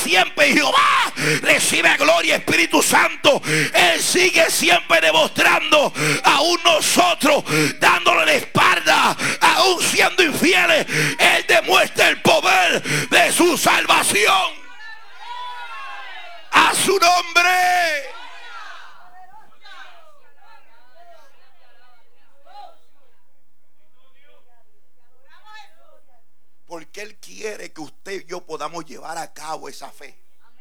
siempre. Jehová recibe gloria, Espíritu Santo. Él sigue siempre demostrando, aún nosotros dándole la espalda, aún siendo infieles, Él demuestra el poder de su salvación. A su nombre. Porque Él quiere que usted y yo podamos llevar a cabo esa fe.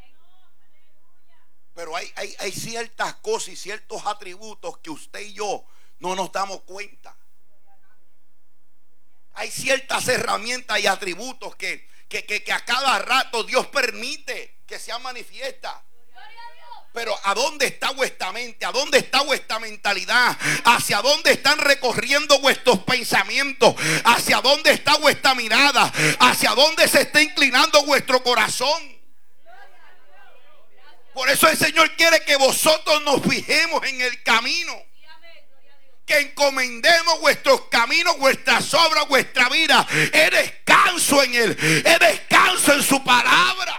Pero hay ciertas cosas y ciertos atributos que usted y yo no nos damos cuenta. Hay ciertas herramientas y atributos que a cada rato Dios permite que sean manifiestas. Pero ¿a dónde está vuestra mente? ¿A dónde está vuestra mentalidad? ¿Hacia dónde están recorriendo vuestros pensamientos? ¿Hacia dónde está vuestra mirada? ¿Hacia dónde se está inclinando vuestro corazón? Por eso el Señor quiere que vosotros nos fijemos en el camino. Que encomendemos vuestros caminos, vuestras obras, vuestra vida. Es descanso en Él. Es descanso en su palabra.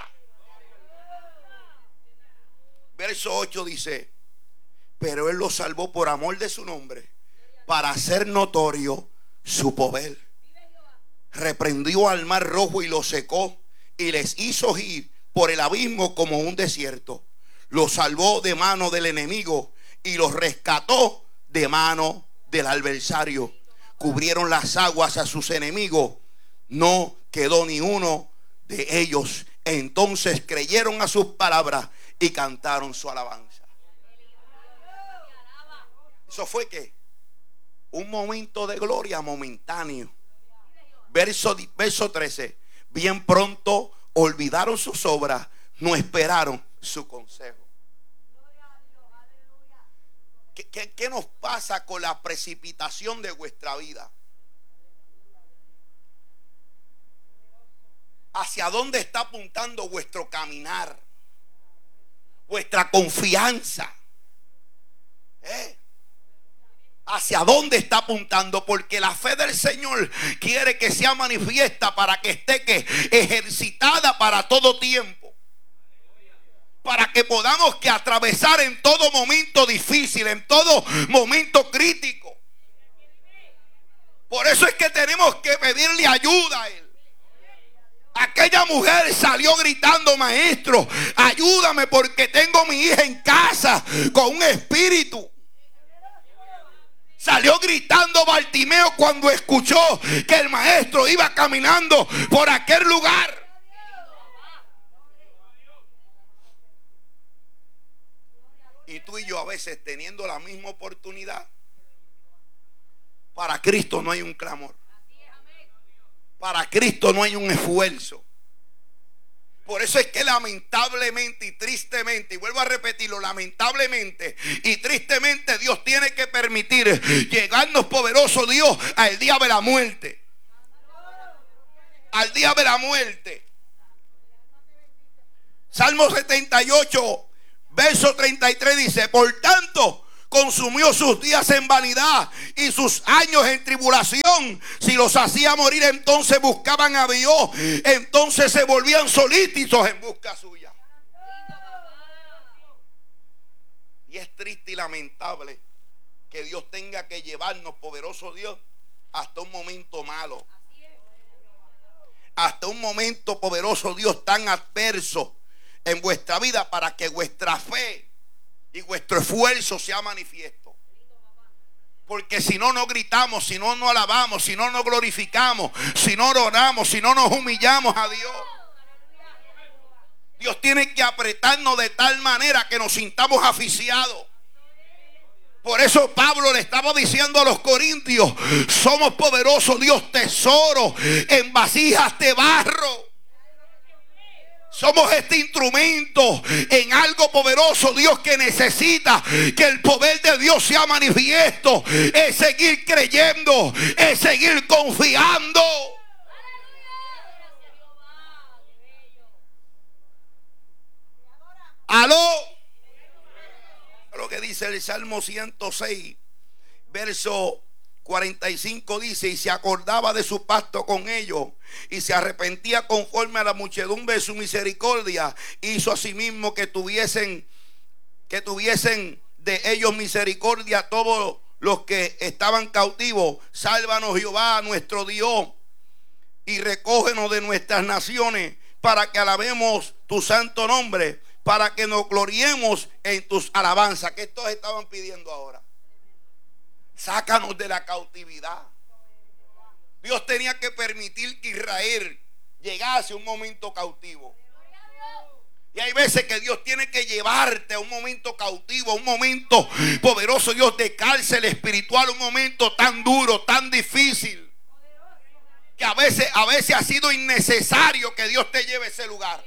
Verso 8 dice: pero Él los salvó por amor de su nombre, para hacer notorio su poder. Reprendió al mar rojo y lo secó, y les hizo ir por el abismo como un desierto. Los salvó de mano del enemigo y los rescató de mano del adversario. Cubrieron las aguas a sus enemigos, no quedó ni uno de ellos. Entonces creyeron a sus palabras y cantaron su alabanza. Eso fue que un momento de gloria momentáneo. Verso 13: bien pronto olvidaron sus obras, no esperaron su consejo. ¿Qué nos pasa con la precipitación de vuestra vida? ¿Hacia dónde está apuntando vuestro caminar? Vuestra confianza. ¿Hacia dónde está apuntando? Porque la fe del Señor quiere que sea manifiesta para que esté ejercitada para todo tiempo. Para que podamos atravesar en todo momento difícil, en todo momento crítico. Por eso es que tenemos que pedirle ayuda a Él. Aquella mujer salió gritando: maestro, ayúdame porque tengo a mi hija en casa con un espíritu. Salió gritando Bartimeo cuando escuchó que el maestro iba caminando por aquel lugar. Y tú y yo a veces teniendo la misma oportunidad, para Cristo no hay un clamor. Para Cristo no hay un esfuerzo. Por eso es que lamentablemente y tristemente, y vuelvo a repetirlo, lamentablemente y tristemente, Dios tiene que permitir llegarnos, poderoso Dios, al día de la muerte. Al día de la muerte. Salmo 78, verso 33 dice: por tanto, consumió sus días en vanidad y sus años en tribulación. Si los hacía morir, entonces buscaban a Dios, entonces se volvían solícitos en busca suya. Y es triste y lamentable que Dios tenga que llevarnos, poderoso Dios, hasta un momento malo, hasta un momento, poderoso Dios, tan adverso en vuestra vida, para que vuestra fe y vuestro esfuerzo sea manifiesto. Porque si no, no gritamos, si no, no alabamos, si no, no glorificamos, si no oramos, si no nos humillamos a Dios. Dios tiene que apretarnos de tal manera que nos sintamos asfixiados. Por eso Pablo le estaba diciendo a los corintios: somos poderosos Dios, tesoros en vasijas de barro. Somos este instrumento en algo poderoso, Dios, que necesita que el poder de Dios sea manifiesto. Es seguir creyendo, es seguir confiando. Aló. Lo que dice el Salmo 106, verso 45 dice: y se acordaba de su pacto con ellos y se arrepentía conforme a la muchedumbre de su misericordia. Hizo asimismo que tuviesen de ellos misericordia todos los que estaban cautivos. Sálvanos, Jehová, nuestro Dios, y recógenos de nuestras naciones, para que alabemos tu santo nombre, para que nos gloriemos en tus alabanzas. ¿Qué estos estaban pidiendo ahora? Sácanos de la cautividad. Dios tenía que permitir que Israel llegase a un momento cautivo. Y hay veces que Dios tiene que llevarte a un momento cautivo, a un momento poderoso, Dios, de cárcel espiritual, un momento tan duro, tan difícil, que a veces ha sido innecesario que Dios te lleve a ese lugar.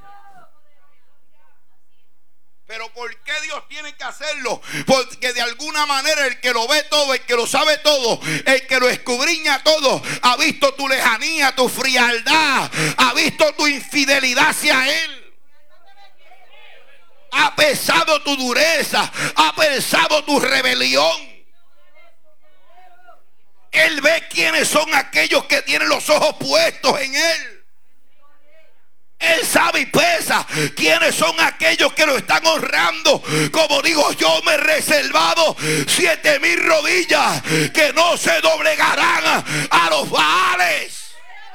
Pero ¿por qué Dios tiene que hacerlo? Porque de alguna manera el que lo ve todo, el que lo sabe todo, el que lo escudriña todo, ha visto tu lejanía, tu frialdad, ha visto tu infidelidad hacia Él, ha pesado tu dureza, ha pesado tu rebelión. Él ve quiénes son aquellos que tienen los ojos puestos en Él. Él sabe y pesa quiénes son aquellos que lo están honrando. Como digo, yo me he reservado 7,000 rodillas que no se doblegarán a los Baales.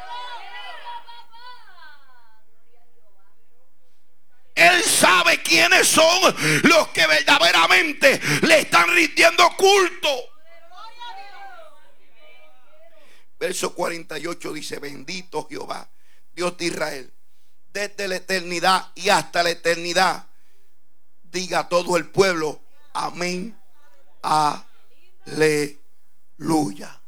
Él sabe quiénes son los que verdaderamente le están rindiendo culto. Verso 48 dice: bendito Jehová, Dios de Israel, desde la eternidad y hasta la eternidad. Diga todo el pueblo: amén, aleluya.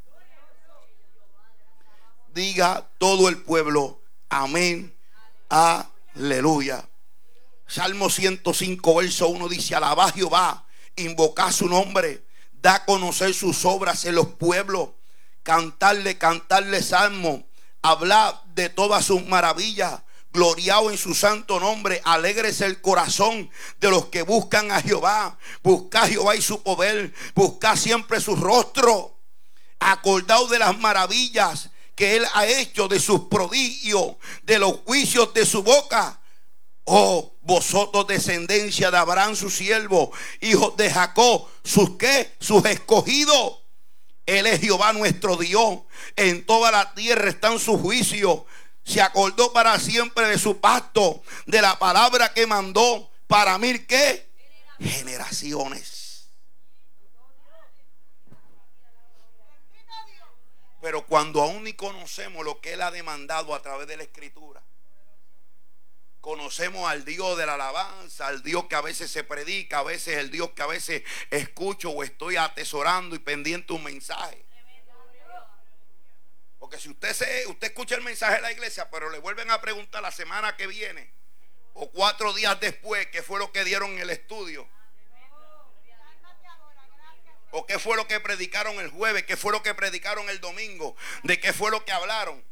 Diga todo el pueblo: amén, aleluya. Salmo 105 verso 1 dice: alabad a Jehová, invocad su nombre, da a conocer sus obras en los pueblos, cantarle salmo, hablad de todas sus maravillas, gloriado en su santo nombre. Alégrese el corazón de los que buscan a Jehová. Buscad a Jehová y su poder, buscad siempre su rostro. Acordaos de las maravillas que Él ha hecho, de sus prodigios, de los juicios de su boca. Oh, vosotros descendencia de Abraham su siervo, hijos de Jacob, sus escogidos. Él es Jehová nuestro Dios, en toda la tierra están sus juicios. Se acordó para siempre de su pacto, de la palabra que mandó para 1000 ¿qué? Generaciones. Pero cuando aún ni conocemos lo que Él ha demandado a través de la Escritura, conocemos al Dios de la alabanza, al Dios que a veces se predica, a veces el Dios que a veces escucho o estoy atesorando y pendiente un mensaje. Porque si usted escucha el mensaje de la iglesia, pero le vuelven a preguntar la semana que viene o 4 días después qué fue lo que dieron en el estudio, o qué fue lo que predicaron el jueves, qué fue lo que predicaron el domingo, de qué fue lo que hablaron.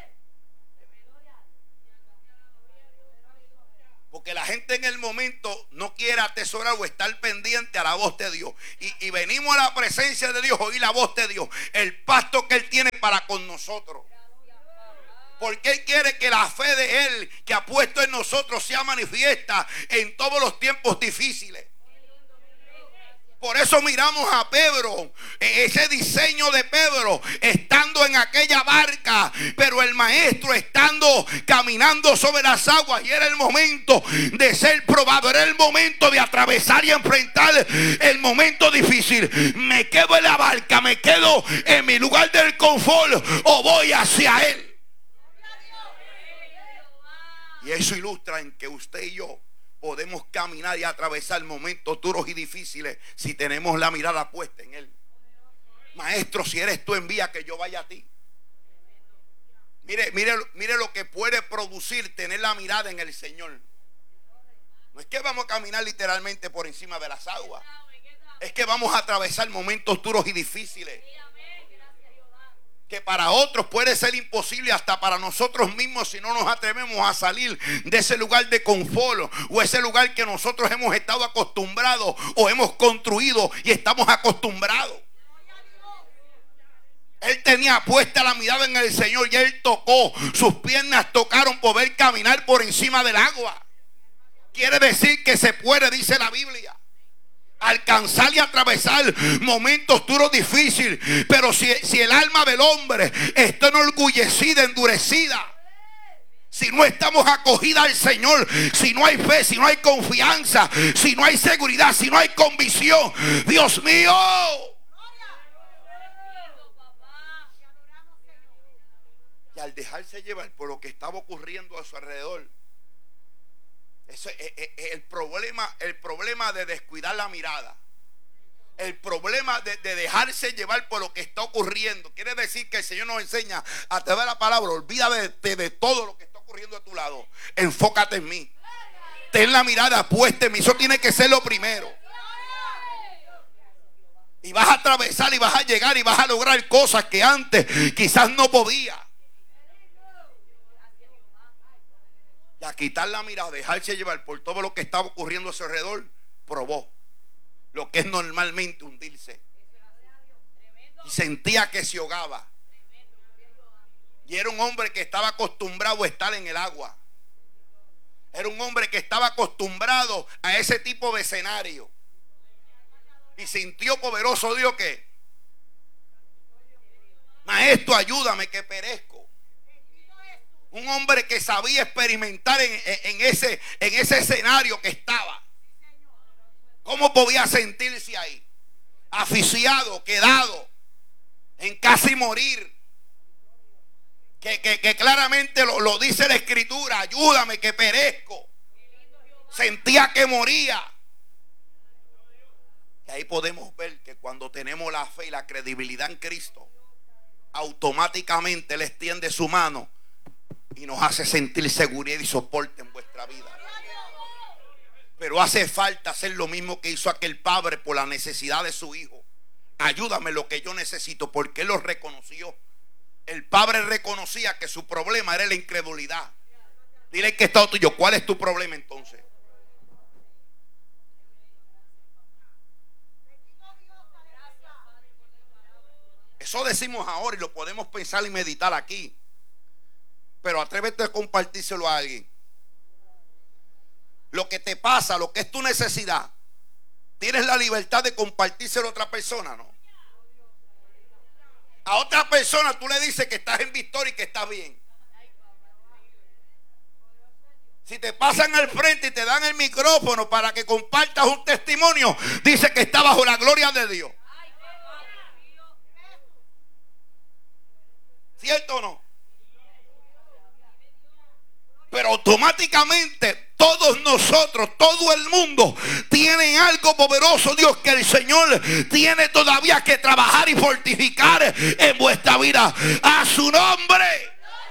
Porque la gente en el momento no quiere atesorar o estar pendiente a la voz de Dios. Y venimos a la presencia de Dios, oír la voz de Dios, el pacto que Él tiene para con nosotros. Porque Él quiere que la fe de Él que ha puesto en nosotros sea manifiesta en todos los tiempos difíciles. Por eso miramos a Pedro, ese diseño de Pedro estando en aquella barca, pero el maestro estando caminando sobre las aguas, y era el momento de ser probado, era el momento de atravesar y enfrentar el momento difícil. Me quedo en la barca, me quedo en mi lugar del confort, o voy hacia Él. Y eso ilustra en que usted y yo podemos caminar y atravesar momentos duros y difíciles si tenemos la mirada puesta en Él. Maestro, si eres tú, envía que yo vaya a ti. Mire lo que puede producir tener la mirada en el Señor. No es que vamos a caminar literalmente por encima de las aguas, es que vamos a atravesar momentos duros y difíciles, que para otros puede ser imposible, hasta para nosotros mismos, si no nos atrevemos a salir de ese lugar de confort o ese lugar que nosotros hemos estado acostumbrados o hemos construido y estamos acostumbrados. Él tenía puesta la mirada en el Señor y él tocó. Sus piernas tocaron poder caminar por encima del agua. Quiere decir que se puede, dice la Biblia, alcanzar y atravesar momentos duros, difíciles. Pero si el alma del hombre está enorgullecida, endurecida, si no estamos acogida al Señor, si no hay fe, si no hay confianza, si no hay seguridad, si no hay convicción, Dios mío, y al dejarse llevar por lo que estaba ocurriendo a su alrededor, eso es el problema de descuidar la mirada. El problema de dejarse llevar por lo que está ocurriendo. Quiere decir que el Señor nos enseña a través de la palabra: olvídate de todo lo que está ocurriendo a tu lado, enfócate en mí, ten la mirada puesta en mí. Eso tiene que ser lo primero. Y vas a atravesar y vas a llegar y vas a lograr cosas que antes quizás no podías. Y a quitar la mirada, dejarse llevar por todo lo que estaba ocurriendo a su alrededor, probó lo que es normalmente hundirse. Y sentía que se ahogaba. Y era un hombre que estaba acostumbrado a estar en el agua. Era un hombre que estaba acostumbrado a ese tipo de escenario. Y sintió poderoso Dios que: maestro, ayúdame que perezco. Un hombre que sabía experimentar en ese escenario que estaba. ¿Cómo podía sentirse ahí? Asfixiado, quedado, en casi morir. Que claramente lo dice la Escritura: ayúdame que perezco. Sentía que moría. Y ahí podemos ver que cuando tenemos la fe y la credibilidad en Cristo, automáticamente Él extiende su mano y nos hace sentir seguridad y soporte en vuestra vida. Pero hace falta hacer lo mismo que hizo aquel padre por la necesidad de su hijo. Ayúdame lo que yo necesito, porque él lo reconoció. El padre reconocía que su problema era la incredulidad. Dile que está tuyo: ¿cuál es tu problema entonces? Eso decimos ahora y lo podemos pensar y meditar aquí. Pero atrévete a compartírselo a alguien. Lo que te pasa, lo que es tu necesidad, tienes la libertad de compartírselo a otra persona, ¿no? A otra persona tú le dices que estás en victoria y que estás bien. Si te pasan al frente y te dan el micrófono para que compartas un testimonio, dice que está bajo la gloria de Dios. ¿Cierto o no? Pero automáticamente todos nosotros, todo el mundo tiene algo poderoso, Dios, que el Señor tiene todavía que trabajar y fortificar en vuestra vida. A su nombre.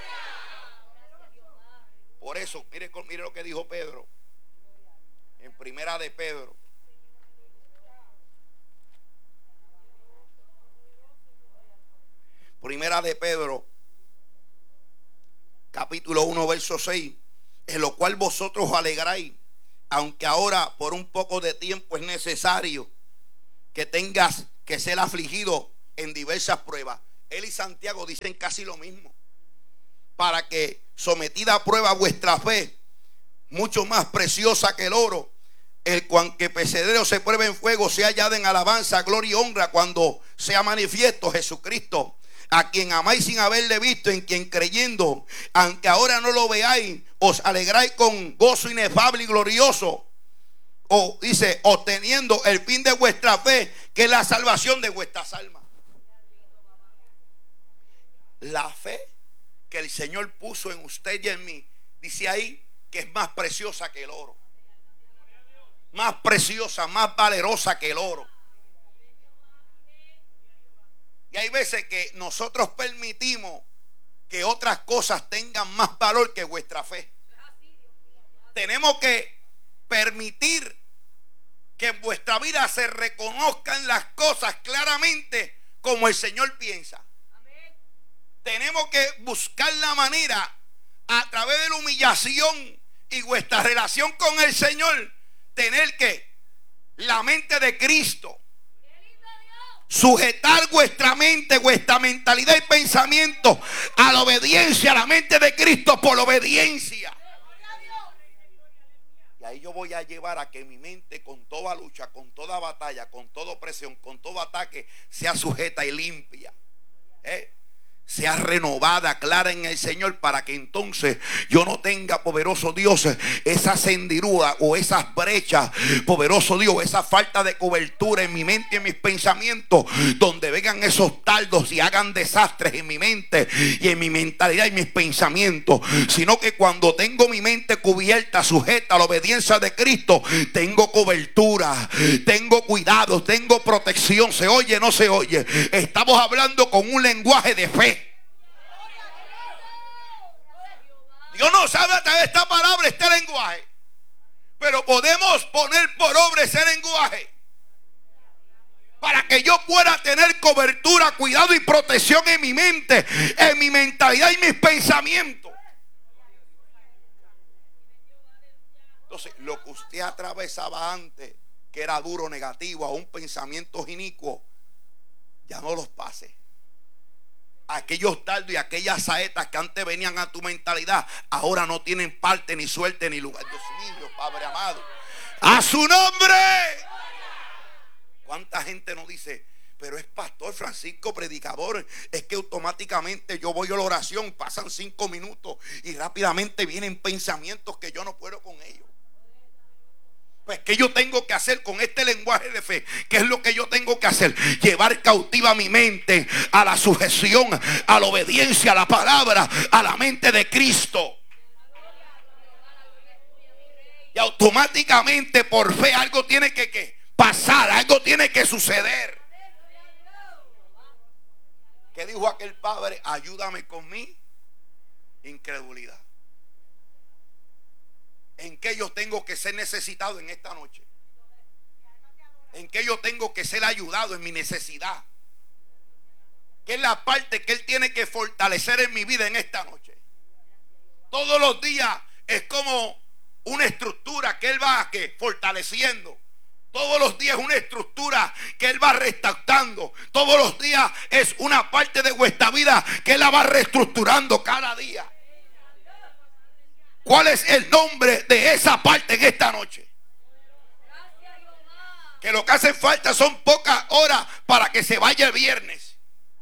Por eso, mire lo que dijo Pedro en Primera de Pedro. Primera de Pedro, capítulo 1, verso 6. En lo cual vosotros os alegráis, aunque ahora por un poco de tiempo es necesario que tengas que ser afligido en diversas pruebas. Él y Santiago dicen casi lo mismo. Para que, sometida a prueba vuestra fe, mucho más preciosa que el oro, el cual que perecedero se pruebe en fuego, sea hallada en alabanza, gloria y honra cuando sea manifiesto Jesucristo, a quien amáis sin haberle visto, en quien creyendo, aunque ahora no lo veáis, os alegráis con gozo inefable y glorioso. O dice, obteniendo el fin de vuestra fe, que es la salvación de vuestras almas. La fe que el Señor puso en usted y en mí, dice ahí que es más preciosa que el oro. Más preciosa, más valerosa que el oro. Y hay veces que nosotros permitimos que otras cosas tengan más valor que vuestra fe. Tenemos que permitir que en vuestra vida se reconozcan las cosas claramente como el Señor piensa. Tenemos que buscar la manera, a través de la humillación y vuestra relación con el Señor, tener que la mente de Cristo, sujetar vuestra mente, vuestra mentalidad y pensamiento a la obediencia, a la mente de Cristo por obediencia. Y ahí yo voy a llevar a que mi mente, con toda lucha, con toda batalla, con toda opresión, con todo ataque, sea sujeta y limpia. Sea renovada, clara en el Señor, para que entonces yo no tenga, poderoso Dios, esa hendidura o esas brechas, poderoso Dios, esa falta de cobertura en mi mente y en mis pensamientos, donde vengan esos taldos y hagan desastres en mi mente y en mi mentalidad y mis pensamientos, sino que cuando tengo mi mente cubierta, sujeta a la obediencia de Cristo, tengo cobertura, tengo cuidado, tengo protección. ¿Se oye? ¿No se oye? Estamos hablando con un lenguaje de fe. Dios no sabe a través de esta palabra, este lenguaje, pero podemos poner por obra ese lenguaje para que yo pueda tener cobertura, cuidado y protección en mi mente, en mi mentalidad y mis pensamientos. Entonces, lo que usted atravesaba antes, que era duro, negativo, aún pensamientos inicuos, ya no los pase. Aquellos dardos y aquellas saetas que antes venían a tu mentalidad, ahora no tienen parte, ni suerte, ni lugar. Dios mío, Padre amado, a su nombre. ¿Cuánta gente nos dice, pero es pastor Francisco, predicador? Es que automáticamente yo voy a la oración, pasan 5 minutos y rápidamente vienen pensamientos que yo no puedo con ellos. Pues, ¿qué yo tengo que hacer con este lenguaje de fe? ¿Qué es lo que yo tengo que hacer? Llevar cautiva mi mente a la sujeción, a la obediencia, a la palabra, a la mente de Cristo. Y automáticamente por fe algo tiene que pasar, algo tiene que suceder. ¿Qué dijo aquel padre? Ayúdame con mi incredulidad. ¿En qué yo tengo que ser necesitado en esta noche? ¿En qué yo tengo que ser ayudado en mi necesidad? ¿Qué es la parte que Él tiene que fortalecer en mi vida en esta noche? Todos los días es como una estructura que Él va fortaleciendo. Todos los días es una estructura que Él va restaurando. Todos los días es una parte de vuestra vida que Él la va reestructurando cada día. ¿Cuál es el nombre de esa parte en esta noche? Que lo que hace falta son pocas horas para que se vaya el viernes.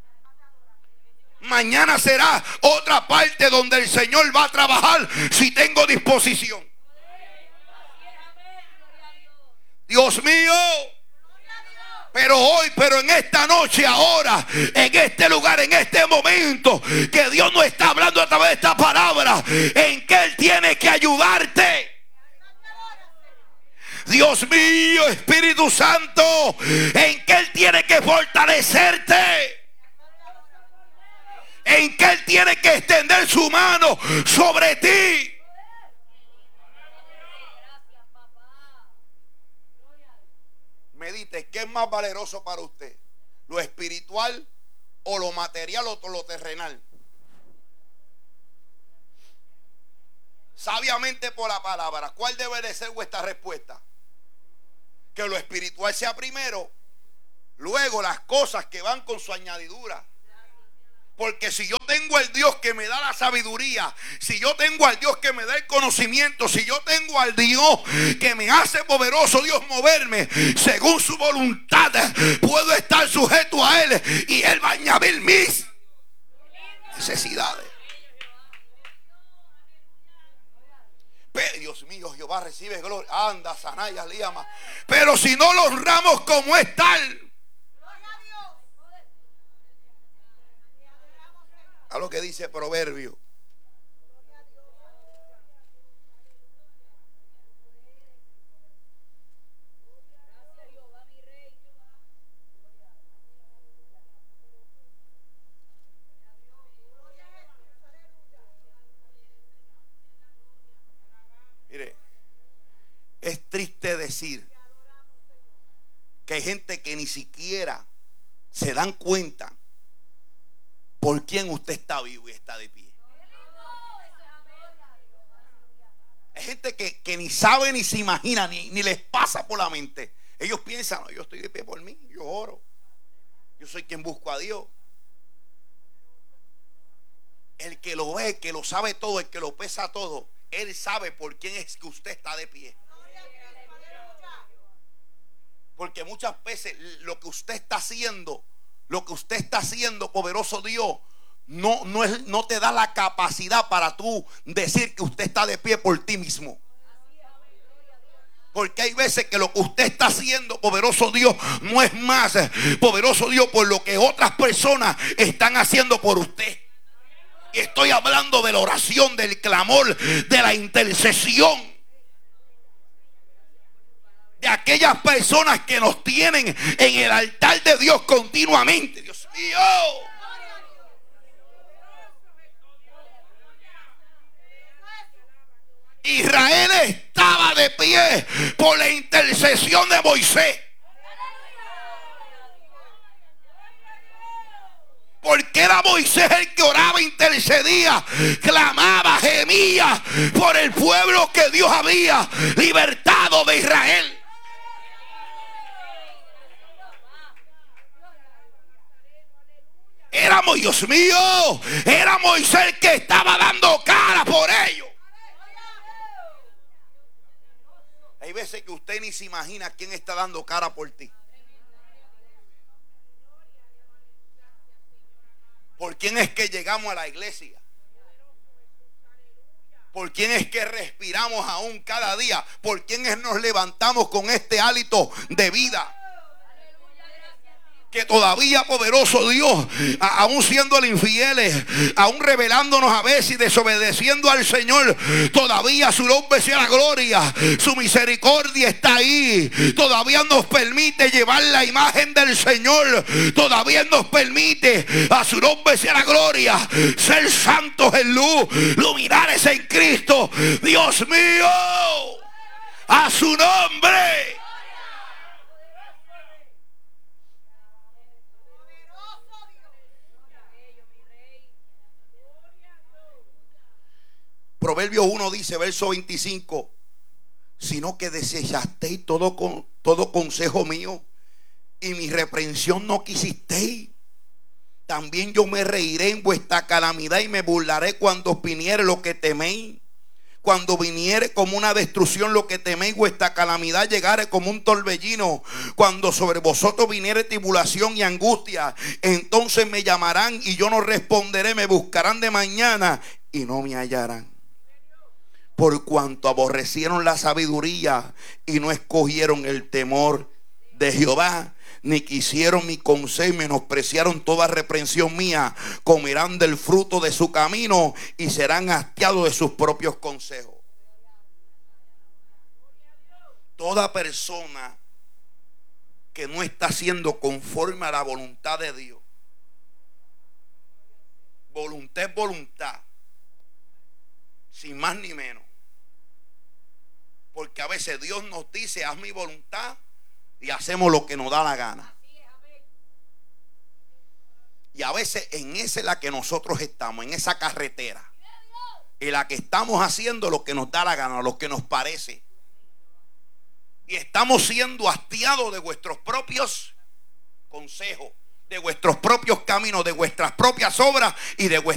Mañana será otra parte donde el Señor va a trabajar si tengo disposición. Dios mío. Pero en esta noche, ahora, en este lugar, en este momento, que Dios nos está hablando a través de esta palabra, en que Él tiene que ayudarte. Dios mío, Espíritu Santo, en que Él tiene que fortalecerte, en que Él tiene que extender su mano sobre ti. Medite, ¿qué es más valeroso para usted? ¿Lo espiritual o lo material o lo terrenal? Sabiamente por la palabra, ¿cuál debe de ser vuestra respuesta? Que lo espiritual sea primero, luego las cosas que van con su añadidura. Porque si yo tengo al Dios que me da la sabiduría, si yo tengo al Dios que me da el conocimiento, si yo tengo al Dios que me hace poderoso, Dios, moverme según su voluntad, puedo estar sujeto a Él y Él va a añadir mis necesidades. Pero, Dios mío, Jehová recibe gloria. Anda, Sanaya, Liama. Pero si no lo honramos como es tal, a lo que dice Proverbio. Mire, es triste decir que hay gente que ni siquiera se dan cuenta por quién usted está vivo y está de pie. Hay gente que ni sabe ni se imagina, ni les pasa por la mente. Ellos piensan, no, yo estoy de pie por mí, yo oro. Yo soy quien busco a Dios. El que lo ve, el que lo sabe todo, el que lo pesa todo, Él sabe por quién es que usted está de pie. Porque muchas veces lo que usted está haciendo, poderoso Dios, no te da la capacidad para tú decir que usted está de pie por ti mismo. Porque hay veces que lo que usted está haciendo, poderoso Dios, no es más poderoso Dios por lo que otras personas están haciendo por usted. Y estoy hablando de la oración, del clamor, de la intercesión, de aquellas personas que nos tienen en el altar de Dios continuamente. Dios mío. Israel estaba de pie por la intercesión de Moisés. Porque era Moisés el que oraba, intercedía, clamaba, gemía por el pueblo que Dios había libertado de Israel. Dios mío, era Moisés el que estaba dando cara por ellos. Hay veces que usted ni se imagina quién está dando cara por ti. ¿Por quién es que llegamos a la iglesia? ¿Por quién es que respiramos aún cada día? ¿Por quién es nos levantamos con este hálito de vida? Que todavía, poderoso Dios, aún siendo infieles, aún revelándonos a veces y desobedeciendo al Señor, todavía su nombre sea la gloria, su misericordia está ahí. Todavía nos permite llevar la imagen del Señor. Todavía nos permite, a su nombre sea la gloria, ser santos en luz, luminares en Cristo. Dios mío, a su nombre. Proverbios 1 dice, verso 25, sino que desechasteis todo consejo mío y mi reprensión no quisisteis. También yo me reiré en vuestra calamidad y me burlaré cuando viniere lo que teméis. Cuando viniere como una destrucción lo que teméis, vuestra calamidad llegare como un torbellino. Cuando sobre vosotros viniere tribulación y angustia, entonces me llamarán y yo no responderé. Me buscarán de mañana y no me hallarán. Por cuanto aborrecieron la sabiduría y no escogieron el temor de Jehová, ni quisieron mi consejo y menospreciaron toda reprensión mía, comerán del fruto de su camino y serán hastiados de sus propios consejos. Toda persona que no está siendo conforme a la voluntad de Dios, voluntad es voluntad, sin más ni menos. Porque a veces Dios nos dice, haz mi voluntad, y hacemos lo que nos da la gana. Y a veces en esa es la que nosotros estamos, en esa carretera, en la que estamos haciendo lo que nos da la gana, lo que nos parece. Y estamos siendo hastiados de vuestros propios consejos, de vuestros propios caminos, de vuestras propias obras y de vuestras